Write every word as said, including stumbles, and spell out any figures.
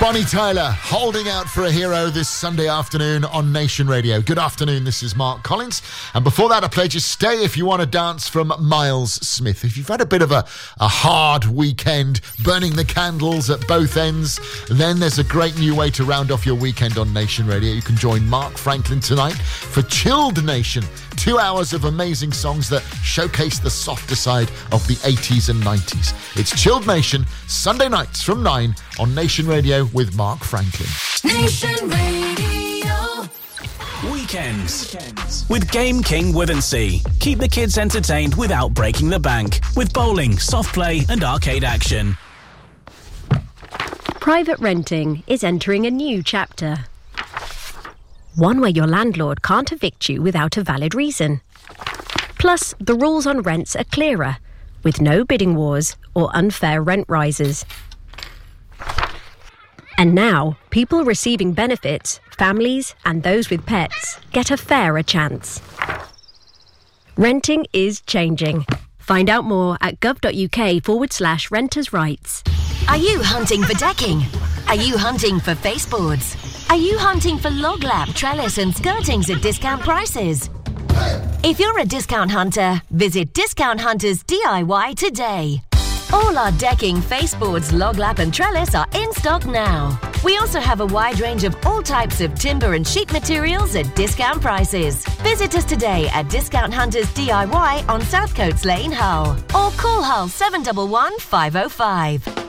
Bonnie Tyler, holding out for a hero this Sunday afternoon on Nation Radio. Good afternoon, this is Mark Collins. And before that, I played you Stay If You Want to Dance from Miles Smith. If you've had a bit of a, a hard weekend, burning the candles at both ends, then there's a great new way to round off your weekend on Nation Radio. You can join Mark Franklin tonight for Chilled Nation. Two hours of amazing songs that showcase the softer side of the eighties and nineties. It's Chilled Nation, Sunday nights from nine on Nation Radio with Mark Franklin. Nation Radio. Weekends. Weekends with Game King Withensea. Keep the kids entertained without breaking the bank with bowling, soft play and arcade action. Private renting is entering a new chapter. One where your landlord can't evict you without a valid reason. Plus, the rules on rents are clearer, with no bidding wars or unfair rent rises. And now, people receiving benefits, families and those with pets, get a fairer chance. Renting is changing. Find out more at gov.uk forward slash renters' rights. Are you hunting for decking? Are you hunting for baseboards? Are you hunting for log lap, trellis and skirtings at discount prices? If you're a discount hunter, visit Discount Hunters D I Y today. All our decking, faceboards, log lap and trellis are in stock now. We also have a wide range of all types of timber and sheet materials at discount prices. Visit us today at Discount Hunters D I Y on Southcoats Lane, Hull. Or call Hull seven one one, five oh five.